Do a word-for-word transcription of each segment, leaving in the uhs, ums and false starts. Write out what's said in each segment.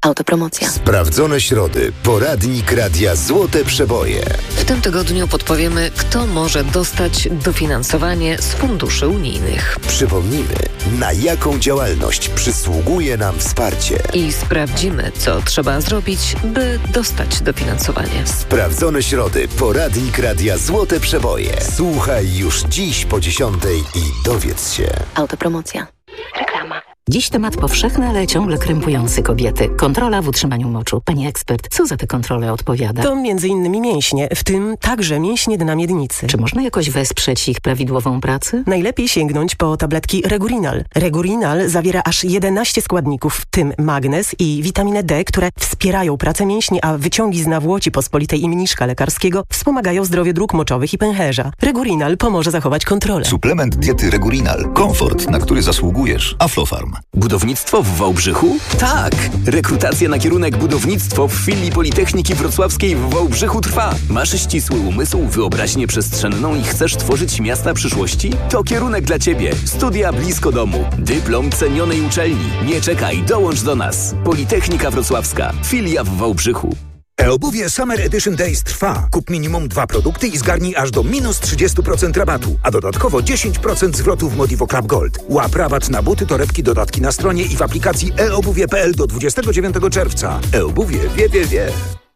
Autopromocja. Sprawdzone środy. Poradnik Radia Złote Przeboje. W tym tygodniu podpowiemy, kto może dostać dofinansowanie z funduszy unijnych. Przypomnijmy, na jaką działalność przysługuje nam wsparcie. I sprawdzimy, co trzeba zrobić, by dostać dofinansowanie. Sprawdzone środy. Poradnik Radia Złote Przeboje. Słuchaj już dziś po dziesiątej i dowiedz się. Autopromocja. Reklama. Dziś temat powszechny, ale ciągle krępujący kobiety. Kontrola w utrzymaniu moczu. Pani ekspert, co za tę kontrolę odpowiada? To między innymi mięśnie, w tym także mięśnie dna miednicy. Czy można jakoś wesprzeć ich prawidłową pracę? Najlepiej sięgnąć po tabletki Regurinal. Regurinal zawiera aż jedenaście składników, w tym magnez i witaminę D, które wspierają pracę mięśni, a wyciągi z nawłoci pospolitej i mniszka lekarskiego wspomagają zdrowie dróg moczowych i pęcherza. Regurinal pomoże zachować kontrolę. Suplement diety Regurinal. Komfort, na który zasługujesz. Aflofarm. Budownictwo w Wałbrzychu? Tak! Rekrutacja na kierunek budownictwo w filii Politechniki Wrocławskiej w Wałbrzychu trwa. Masz ścisły umysł, wyobraźnię przestrzenną i chcesz tworzyć miasta przyszłości? To kierunek dla Ciebie. Studia blisko domu. Dyplom cenionej uczelni. Nie czekaj, dołącz do nas. Politechnika Wrocławska. Filia w Wałbrzychu. E-obuwie Summer Edition Days trwa. Kup minimum dwa produkty i zgarnij aż do minus trzydzieści procent rabatu, a dodatkowo dziesięć procent zwrotu w Modivo Club Gold. Łap rabat na buty, torebki, dodatki na stronie i w aplikacji e obuwie kropka p l do dwudziestego dziewiątego czerwca. E-obuwie wie, wie, wie.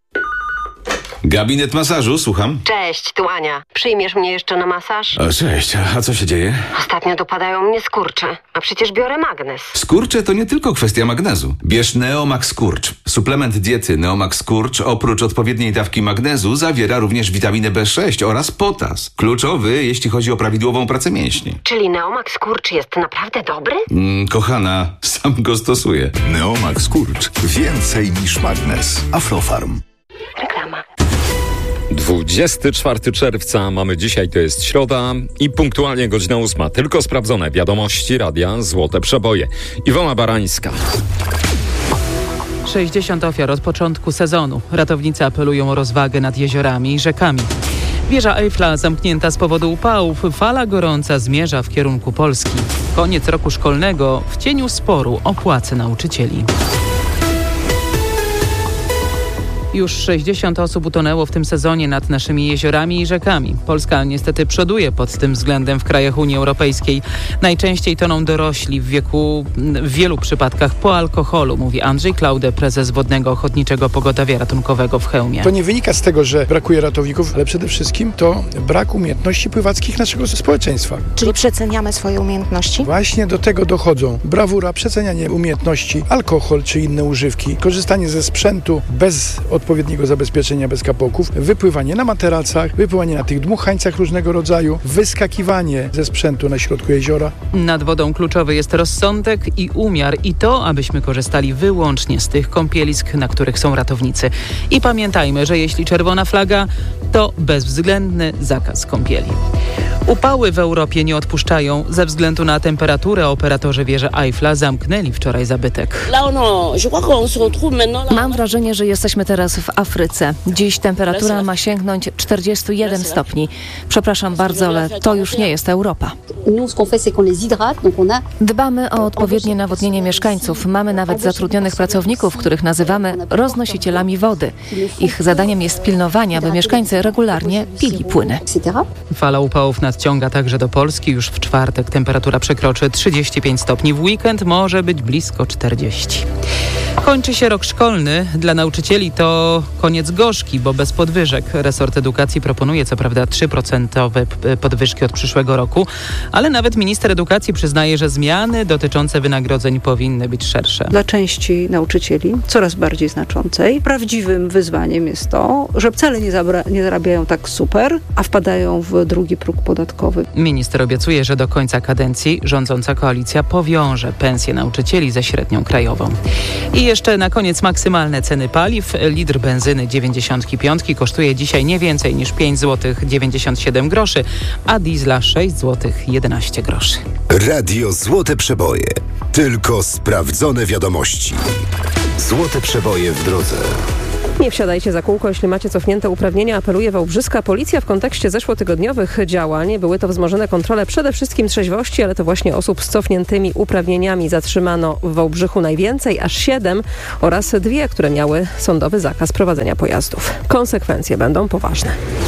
Gabinet masażu, słucham. Cześć, tu Ania. Przyjmiesz mnie jeszcze na masaż? O, cześć, a co się dzieje? Ostatnio dopadają mnie skurcze, a przecież biorę magnez. Skurcze to nie tylko kwestia magnezu. Bierz Neomax Skurcz. Suplement diety Neomax Skurcz oprócz odpowiedniej dawki magnezu zawiera również witaminę B sześć oraz potas. Kluczowy, jeśli chodzi o prawidłową pracę mięśni. Czyli Neomax Skurcz jest naprawdę dobry? Mm, kochana, sam go stosuję. Neomax Skurcz. Więcej niż magnez. Aflofarm. Reklama. dwudziestego czwartego czerwca mamy dzisiaj, to jest środa i punktualnie godzina ósma. Tylko sprawdzone wiadomości Radia Złote Przeboje. Iwona Barańska. sześćdziesiąt ofiar od początku sezonu. Ratownicy apelują o rozwagę nad jeziorami i rzekami. Wieża Eiffla zamknięta z powodu upałów. Fala gorąca zmierza w kierunku Polski. Koniec roku szkolnego w cieniu sporu o płace nauczycieli. Już sześćdziesiąt osób utonęło w tym sezonie nad naszymi jeziorami i rzekami. Polska niestety przoduje pod tym względem w krajach Unii Europejskiej. Najczęściej toną dorośli w wieku, w wielu przypadkach po alkoholu, mówi Andrzej Klaude, prezes Wodnego Ochotniczego Pogotowia Ratunkowego w Chełmie. To nie wynika z tego, że brakuje ratowników, ale przede wszystkim to brak umiejętności pływackich naszego społeczeństwa. Czyli przeceniamy swoje umiejętności? Właśnie do tego dochodzą brawura, przecenianie umiejętności, alkohol czy inne używki, korzystanie ze sprzętu bez odpowiedniego zabezpieczenia, bez kapoków, wypływanie na materacach, wypływanie na tych dmuchańcach różnego rodzaju, wyskakiwanie ze sprzętu na środku jeziora. Nad wodą kluczowy jest rozsądek i umiar i to, abyśmy korzystali wyłącznie z tych kąpielisk, na których są ratownicy. I pamiętajmy, że jeśli czerwona flaga, to bezwzględny zakaz kąpieli. Upały w Europie nie odpuszczają. Ze względu na temperaturę operatorzy wieży Eiffla zamknęli wczoraj zabytek. Mam wrażenie, że jesteśmy teraz w Afryce. Dziś temperatura ma sięgnąć czterdzieści jeden stopni. Przepraszam bardzo, ale to już nie jest Europa. Dbamy o odpowiednie nawodnienie mieszkańców. Mamy nawet zatrudnionych pracowników, których nazywamy roznosicielami wody. Ich zadaniem jest pilnowanie, aby mieszkańcy regularnie pili płyny. Fala upałów nadciąga także do Polski. Już w czwartek temperatura przekroczy trzydzieści pięć stopni. W weekend może być blisko czterdzieści. Kończy się rok szkolny. Dla nauczycieli to koniec gorzki, bo bez podwyżek. Resort edukacji proponuje co prawda trzy procentowe podwyżki od przyszłego roku, ale nawet minister edukacji przyznaje, że zmiany dotyczące wynagrodzeń powinny być szersze. Dla części nauczycieli, coraz bardziej znaczącej, prawdziwym wyzwaniem jest to, że wcale nie, zabra- nie zarabiają tak super, a wpadają w drugi próg podatkowy. Minister obiecuje, że do końca kadencji rządząca koalicja powiąże pensje nauczycieli ze średnią krajową. I jeszcze na koniec maksymalne ceny paliw. Litr benzyny dziewięćdziesiąt pięć kosztuje dzisiaj nie więcej niż pięć złotych dziewięćdziesiąt siedem groszy, a diesla sześć złotych jedenaście groszy. Radio Złote Przeboje. Tylko sprawdzone wiadomości. Złote Przeboje w drodze. Nie wsiadajcie za kółko, jeśli macie cofnięte uprawnienia, apeluje wałbrzyska policja w kontekście zeszłotygodniowych działań. Były to wzmożone kontrole przede wszystkim trzeźwości, ale to właśnie osób z cofniętymi uprawnieniami zatrzymano w Wałbrzychu najwięcej, aż siedem, oraz dwie, które miały sądowy zakaz prowadzenia pojazdów. Konsekwencje będą poważne.